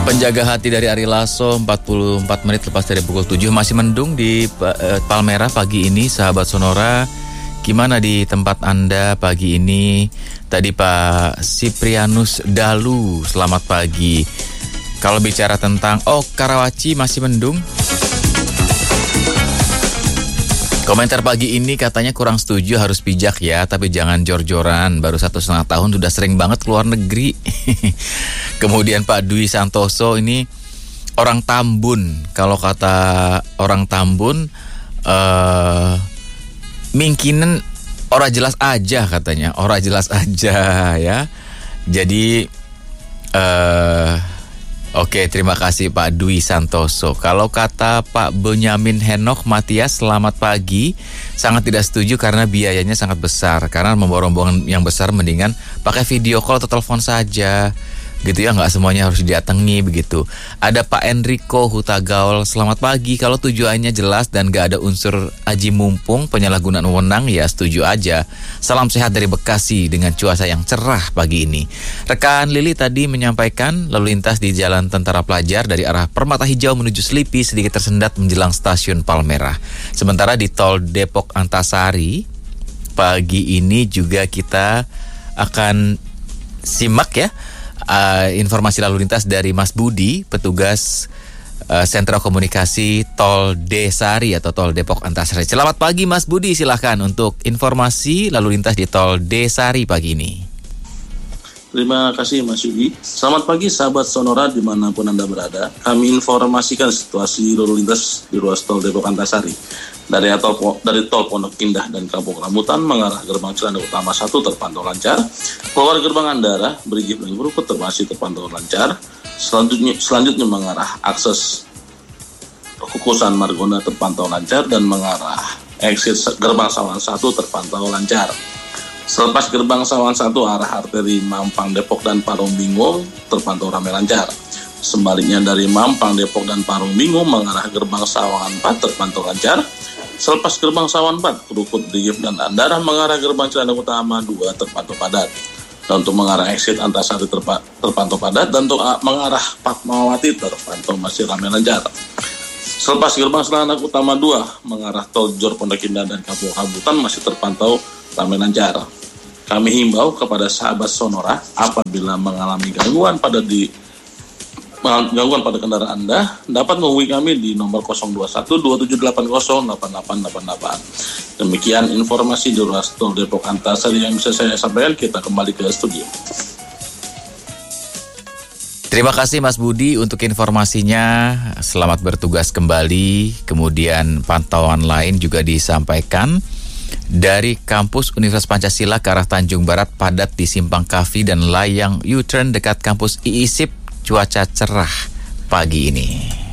Penjaga hati dari Ari Lasso, 44 menit lepas dari pukul 7. Masih mendung di Palmerah pagi ini, sahabat Sonora. Gimana di tempat Anda pagi ini? Tadi Pak Siprianus Dalu, selamat pagi. Kalau bicara tentang, Karawaci masih mendung. Komentar pagi ini katanya kurang setuju, harus bijak ya, tapi jangan jor-joran. Baru 1,5 tahun sudah sering banget keluar negeri. Kemudian Pak Dwi Santoso ini orang Tambun. Kalau kata orang Tambun, mingkinen ora jelas aja katanya. Ora jelas aja ya. Jadi Oke, terima kasih Pak Dwi Santoso. Kalau kata Pak Benyamin Henok Matias, selamat pagi. Sangat tidak setuju karena biayanya sangat besar. Karena membawa rombongan yang besar mendingan pakai video call atau telepon saja. Gitu ya, nggak semuanya harus didatangi begitu. Ada Pak Enrico Hutagaul, selamat pagi. Kalau tujuannya jelas dan nggak ada unsur aji mumpung, penyalahgunaan wewenang, ya setuju aja. Salam sehat dari Bekasi dengan cuaca yang cerah pagi ini. Rekan Lili tadi menyampaikan lalu lintas di Jalan Tentara Pelajar dari arah Permata Hijau menuju Selipi sedikit tersendat menjelang stasiun Palmerah. Sementara di Tol Depok Antasari pagi ini juga kita akan simak ya informasi lalu lintas dari Mas Budi, petugas Sentra Komunikasi Tol Desari atau Tol Depok Antasari. Selamat pagi Mas Budi, silahkan untuk informasi lalu lintas di Tol Desari pagi ini. Terima kasih Mas Yudi. Selamat pagi sahabat Sonora dimanapun Anda berada. Kami informasikan situasi lalu lintas di ruas Tol Depok Antasari. Dari Tol Pondok Indah dan Kampung Rambutan mengarah gerbang Cilandak Utama 1 terpantau lancar. Keluar gerbang Andara, Brigif dan Krukut masih terpantau lancar. Selanjutnya mengarah akses Kukusan Margonda terpantau lancar dan mengarah exit gerbang Sawan 1 terpantau lancar. Selepas gerbang Sawan 1 arah arteri Mampang Depok dan Parung Bingung terpantau ramai lancar. Sebaliknya dari Mampang Depok dan Parung Bingung mengarah gerbang Sawangan 4 terpantau lancar. Selepas gerbang Sawan 4, Krukut, Brigif dan Andara mengarah gerbang Cilandak Utama 2 terpantau padat. Dan untuk mengarah exit Antasari terpantau padat dan untuk mengarah Fatmawati terpantau masih ramai lancar. Selepas gerbang Cilandak Utama 2 mengarah Tol Jor Pondok Indah dan Kampung Rambutan masih terpantau ramai lancar. Kami himbau kepada sahabat Sonora apabila mengalami gangguan pada kendaraan Anda dapat menghubungi kami di nomor 021-2780-8888. Demikian informasi di ruas Tol Depok Antasari yang bisa saya sampaikan. Kita kembali ke studio. Terima kasih Mas Budi untuk informasinya. Selamat bertugas kembali. Kemudian pantauan lain juga disampaikan dari kampus Universitas Pancasila ke arah Tanjung Barat padat di Simpang Kafi dan layang U-turn dekat kampus IISIP. Cuaca cerah pagi ini.